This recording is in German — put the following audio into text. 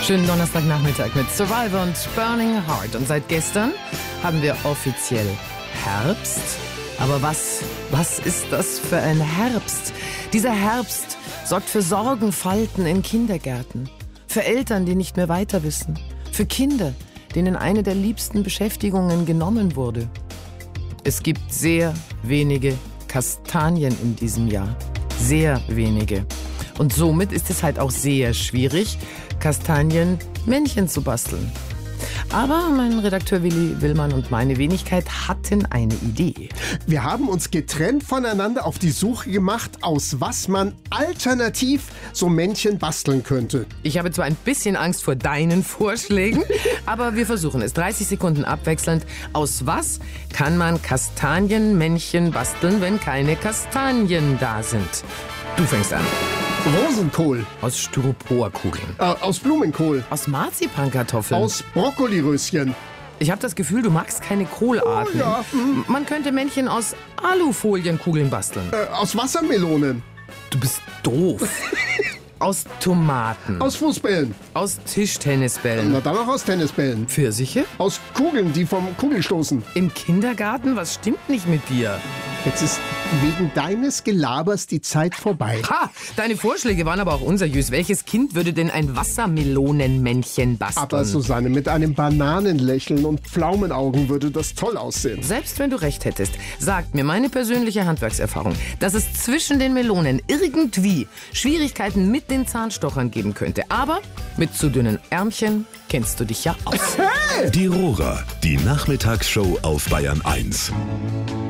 Schönen Donnerstagnachmittag mit Survivor und Burning Heart. Und seit gestern haben wir offiziell Herbst. Aber was ist das für ein Herbst? Dieser Herbst sorgt für Sorgenfalten in Kindergärten. Für Eltern, die nicht mehr weiter wissen. Für Kinder, denen eine der liebsten Beschäftigungen genommen wurde. Es gibt sehr wenige Kastanien in diesem Jahr. Sehr wenige. Und somit ist es halt auch sehr schwierig, Kastanienmännchen zu basteln. Aber mein Redakteur Willi Willmann und meine Wenigkeit hatten eine Idee. Wir haben uns getrennt voneinander auf die Suche gemacht, aus was man alternativ so Männchen basteln könnte. Ich habe zwar ein bisschen Angst vor deinen Vorschlägen, aber wir versuchen es. 30 Sekunden abwechselnd. Aus was kann man Kastanienmännchen basteln, wenn keine Kastanien da sind? Du fängst an. Rosenkohl. Aus Styroporkugeln. Aus Blumenkohl. Aus Marzipankartoffeln. Aus Brokkoliröschen. Ich habe das Gefühl, du magst keine Kohlarten. Oh, ja. Man könnte Männchen aus Alufolienkugeln basteln. Aus Wassermelonen. Du bist doof. Aus Tomaten. Aus Fußbällen. Aus Tischtennisbällen. Na dann auch aus Tennisbällen. Pfirsiche? Aus Kugeln, die vom Kugelstoßen. Im Kindergarten? Was stimmt nicht mit dir? Jetzt ist wegen deines Gelabers die Zeit vorbei. Ha! Deine Vorschläge waren aber auch unseriös. Welches Kind würde denn ein Wassermelonenmännchen basteln? Aber Susanne, mit einem Bananenlächeln und Pflaumenaugen würde das toll aussehen. Selbst wenn du recht hättest, sagt mir meine persönliche Handwerkserfahrung, dass es zwischen den Melonen irgendwie Schwierigkeiten mit den Zahnstochern geben könnte. Aber mit zu dünnen Ärmchen kennst du dich ja aus. Die Rohrer, die Nachmittagsshow auf Bayern 1.